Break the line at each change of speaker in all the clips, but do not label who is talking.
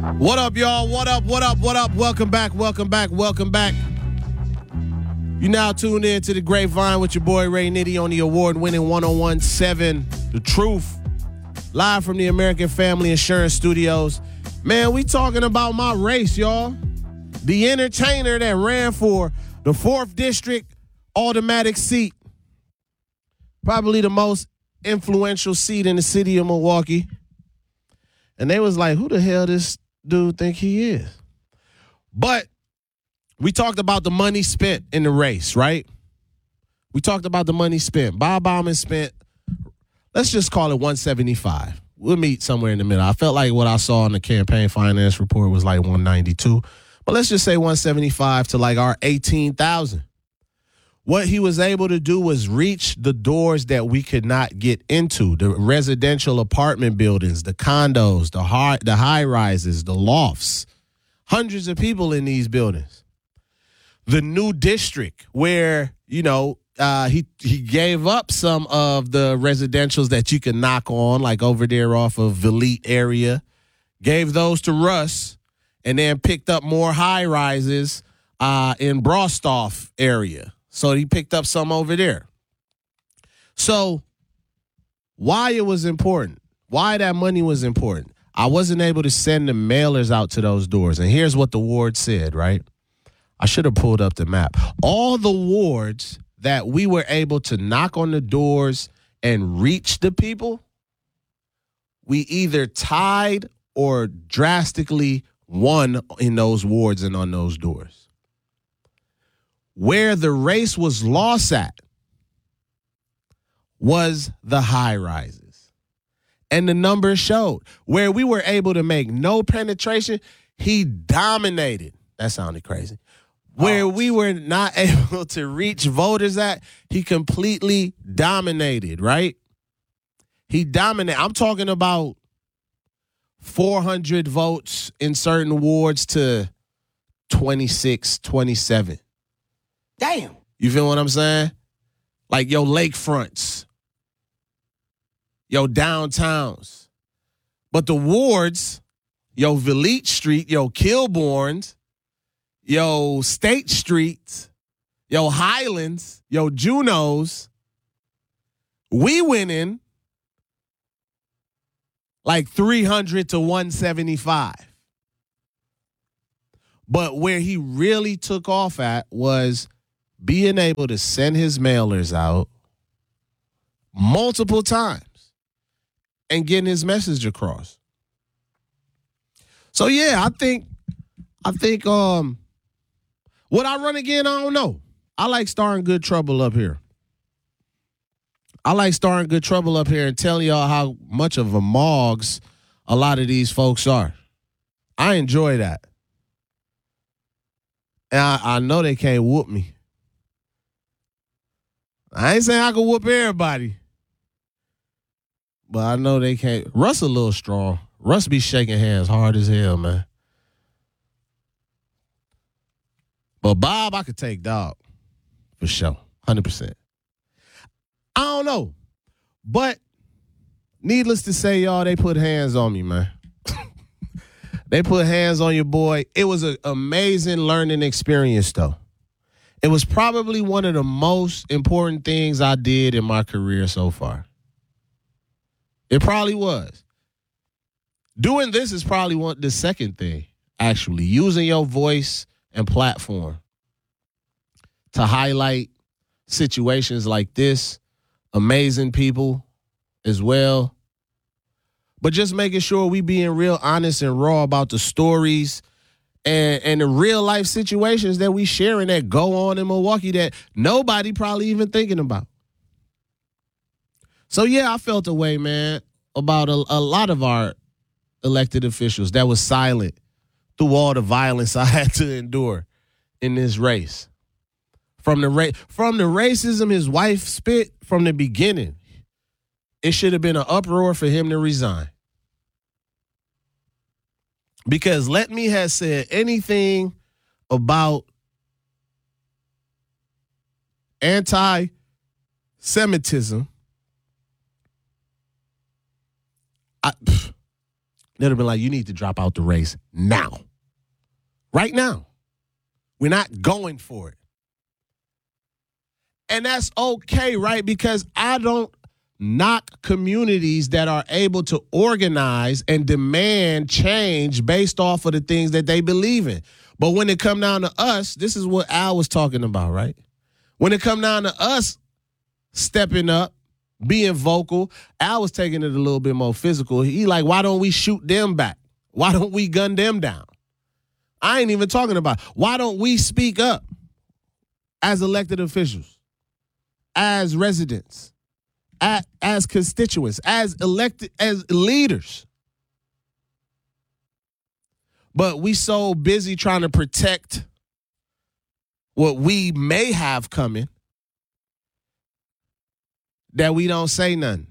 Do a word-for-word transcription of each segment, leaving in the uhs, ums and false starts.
What up, y'all? What up, what up, what up? Welcome back, welcome back, welcome back. You now tuned in to The Grapevine with your boy Ray Nitty on the award-winning one oh one point seven The Truth. Live from the American Family Insurance Studios. Man, we talking about my race, y'all. The entertainer that ran for the fourth District automatic seat. Probably the most influential seat in the city of Milwaukee. And they was like, who the hell this dude think he is? But we talked about the money spent in the race, right? We talked about the money spent. Bob Bauman spent, let's just call it one seventy-five. We'll meet somewhere in the middle. I felt like what I saw in the campaign finance report was like one ninety-two. But let's just say one seventy-five to like our eighteen thousand. What he was able to do was reach the doors that we could not get into, the residential apartment buildings, the condos, the high, the high rises, the lofts, hundreds of people in these buildings. The new district where, you know, uh, he, he gave up some of the residentials that you can knock on, like over there off of Velite area, gave those to Russ, and then picked up more high rises uh, in Brostoff area. So he picked up some over there. So why it was important, why that money was important, I wasn't able to send the mailers out to those doors. And here's what the ward said, right? I should have pulled up the map. All the wards that we were able to knock on the doors and reach the people, we either tied or drastically won in those wards and on those doors. Where the race was lost at was the high rises. And the numbers showed. Where we were able to make no penetration, he dominated. That sounded crazy. Where oh. we were not able to reach voters at, he completely dominated, right? He dominated. I'm talking about four hundred votes in certain wards to twenty-six, twenty-seven.
Damn.
You feel what I'm saying? Like your lakefronts, your downtowns. But the wards, yo Velite Street, yo Kilbourns, yo State Street, yo Highlands, yo Junos, we went in like three hundred to one seventy-five. But where he really took off at was being able to send his mailers out multiple times and getting his message across. So yeah, I think I think um would I run again? I don't know. I like starting good trouble up here. I like starting good trouble up here and telling y'all how much of a mogs a lot of these folks are. I enjoy that. And I, I know they can't whoop me. I ain't saying I can whoop everybody. But I know they can't. Russ a little strong. Russ be shaking hands hard as hell, man. But Bob, I could take dog. For sure. one hundred percent. I don't know. But needless to say, y'all, they put hands on me, man. They put hands on your boy. It was an amazing learning experience, though. It was probably one of the most important things I did in my career so far. It probably was. Doing this is probably one the second thing, actually. Using your voice and platform to highlight situations like this, amazing people as well. But just making sure we being real honest and raw about the stories and, and the real life situations that we sharing that go on in Milwaukee that nobody probably even thinking about. So, yeah, I felt a way, man, about a, a lot of our elected officials that was silent through all the violence I had to endure in this race. From the ra- from the racism his wife spit from the beginning, it should have been an uproar for him to resign. Because let me have said anything about anti-Semitism, I, they'd have been like, you need to drop out the race now. Right now. We're not going for it. And that's okay, right? Because I don't knock communities that are able to organize and demand change based off of the things that they believe in. But when it come down to us, this is what Al was talking about, right? When it come down to us stepping up, being vocal, Al was taking it a little bit more physical. He like, why don't we shoot them back? Why don't we gun them down? I ain't even talking about, why don't we speak up as elected officials, as residents, as, as constituents, as elected, as leaders? But we so busy trying to protect what we may have coming that we don't say nothing.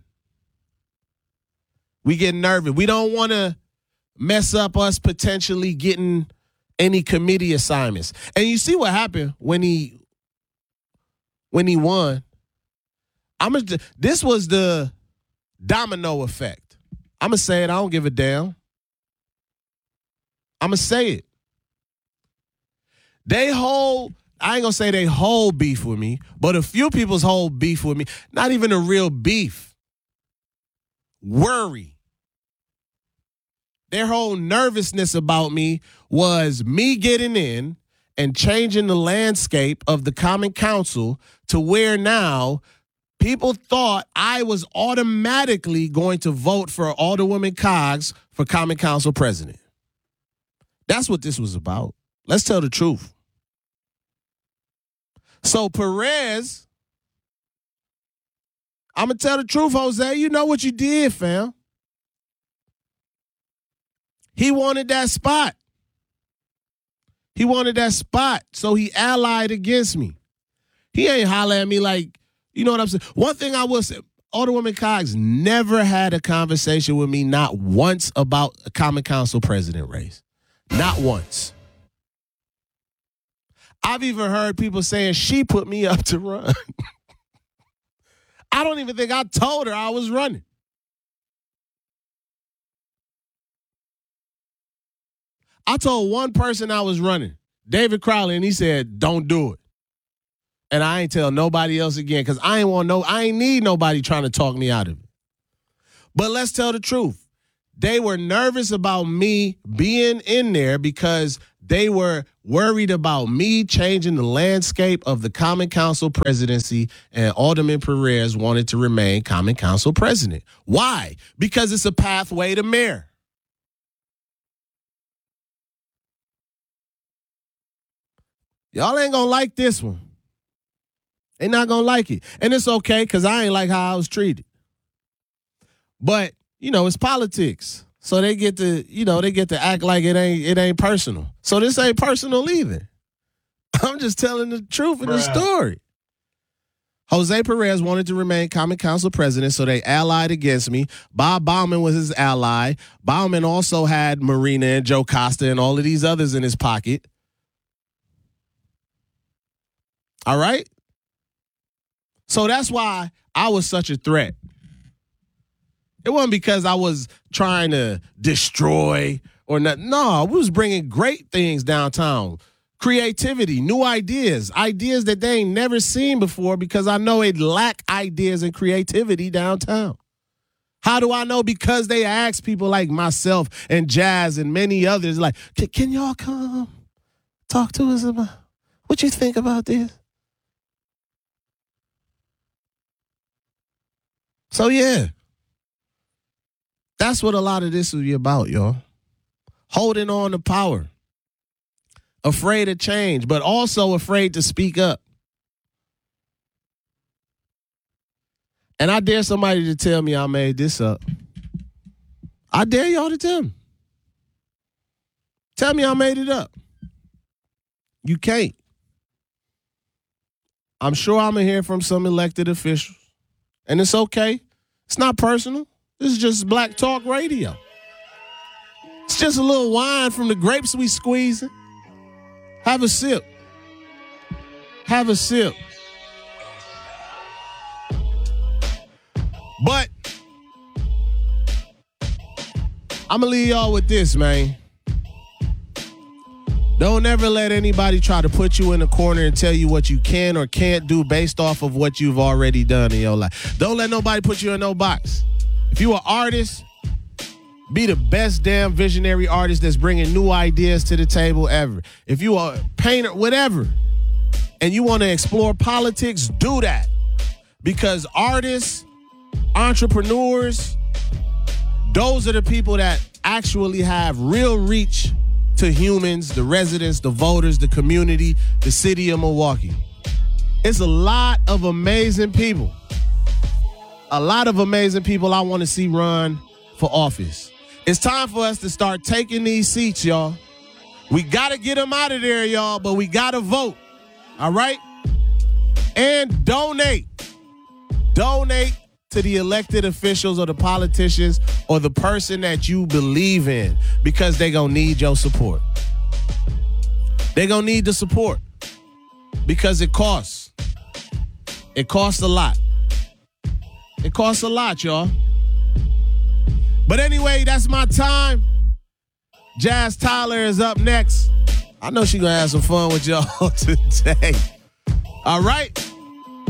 We get nervous. We don't want to mess up us potentially getting any committee assignments. And you see what happened when he when he won. I'm a, this was the domino effect. I'm gonna say it. I don't give a damn. I'm gonna say it. They hold. I ain't gonna say they hold beef with me, but a few people's hold beef with me. Not even a real beef. Worry. Their whole nervousness about me was me getting in and changing the landscape of the Common Council to where now people thought I was automatically going to vote for Alderwoman Coggs for Common Council president. That's what this was about. Let's tell the truth. So Perez, I'm going to tell the truth, Jose. You know what you did, fam. He wanted that spot. He wanted that spot, so he allied against me. He ain't holler at me like, you know what I'm saying? One thing I will say, Alderwoman Coggs never had a conversation with me, not once, about a Common Council president race. Not once. I've even heard people saying she put me up to run. I don't even think I told her I was running. I told one person I was running, David Crowley, and he said, don't do it. And I ain't tell nobody else again because I ain't want no, I ain't need nobody trying to talk me out of it. But let's tell the truth. They were nervous about me being in there because they were worried about me changing the landscape of the Common Council presidency, and Alderman Perez wanted to remain Common Council president. Why? Because it's a pathway to mayor. Y'all ain't gonna like this one. They not gonna like it. And it's okay, because I ain't like how I was treated. But, you know, it's politics. So they get to, you know, they get to act like it ain't it ain't personal. So this ain't personal either. I'm just telling the truth of the story. Jose Perez wanted to remain Common Council president, so they allied against me. Bob Bauman was his ally. Bauman also had Marina and Joe Costa and all of these others in his pocket. All right? So that's why I was such a threat. It wasn't because I was trying to destroy or not. No, we was bringing great things downtown. Creativity, new ideas, ideas that they ain't never seen before because I know it lack ideas and creativity downtown. How do I know? Because they ask people like myself and Jazz and many others like, can, can y'all come talk to us about what you think about this? So, yeah, that's what a lot of this will be about, y'all. Holding on to power. Afraid of change, but also afraid to speak up. And I dare somebody to tell me I made this up. I dare y'all to tell me. Tell me I made it up. You can't. I'm sure I'm going to hear from some elected officials. And it's okay. It's not personal. This is just Black Talk Radio. It's just a little wine from the grapes we squeezing. Have a sip. Have a sip. But I'm gonna leave y'all with this, man. Don't ever let anybody try to put you in a corner and tell you what you can or can't do based off of what you've already done in your life. Don't let nobody put you in no box. If you're an artist, be the best damn visionary artist that's bringing new ideas to the table ever. If you are a painter, whatever, and you want to explore politics, do that. Because artists, entrepreneurs, those are the people that actually have real reach to humans, the residents, the voters, the community, the city of Milwaukee. It's a lot of amazing people. A lot of amazing people I want to see run for office. It's time for us to start taking these seats, y'all. We got to get them out of there, y'all, but we got to vote. All right? And donate. Donate to the elected officials or the politicians or the person that you believe in, because they're going to need your support. They're going to need the support because it costs. It costs a lot. It costs a lot, y'all. But anyway, that's my time. Jazz Tyler is up next. I know she's going to have some fun with y'all today. All right?